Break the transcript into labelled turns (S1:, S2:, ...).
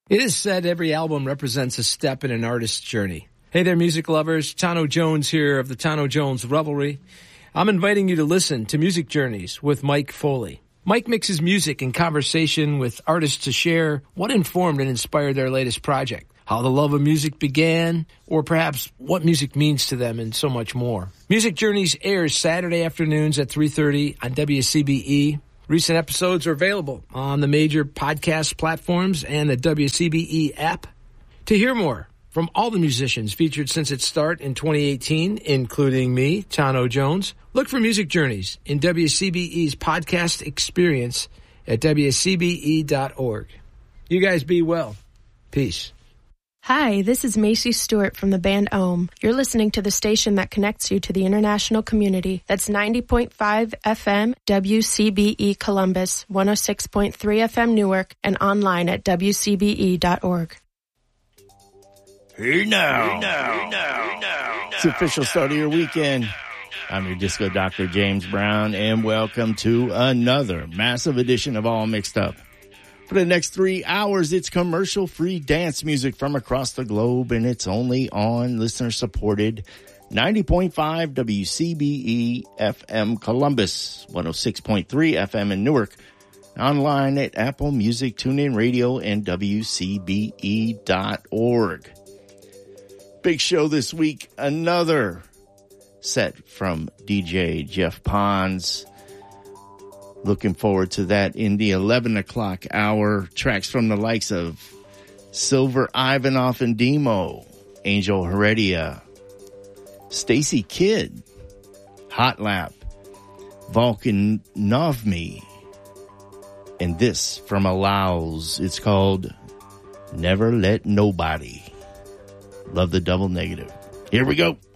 S1: It is said every album represents a step in an artist's journey. Hey there, music lovers. Tano Jones here of the Tano Jones Revelry. I'm inviting you to listen to Music Journeys with Mike Foley. Mike mixes music and conversation with artists to share what informed and inspired their latest project, how the love of music began, or perhaps what music means to them, and so much more. Music Journeys airs Saturday afternoons at 3:30 on WCBE. Recent episodes are available on the major podcast platforms and the WCBE app. To hear more from all the musicians featured since its start in 2018, including me, Tano Jones, look for Music Journeys in WCBE's podcast experience at WCBE.org. You guys be well. Peace.
S2: Hi, this is Macy Stewart from the band Ohm. You're listening to the station that connects you to the international community. That's 90.5 FM WCBE Columbus, 106.3 FM Newark, and online at WCBE.org.
S3: Hey now. It's the official start of your weekend. I'm your disco Dr. James Brown, and welcome to another massive edition of All Mixed Up. For the next 3 hours, it's commercial-free dance music from across the globe, and it's only on listener-supported 90.5 WCBE FM Columbus, 106.3 FM in Newark, online at Apple Music, TuneIn Radio, and WCBE.org. Big show this week, another set from DJ Jeff Pons. Looking forward to that in the 11 o'clock hour. Tracks from the likes of Silver Ivanov and Demo, Angel Heredia, Stacy Kidd, Hot Lap, Vulcan Novmi, and this from Allows. It's called Never Let Nobody. Love the double negative. Here we go.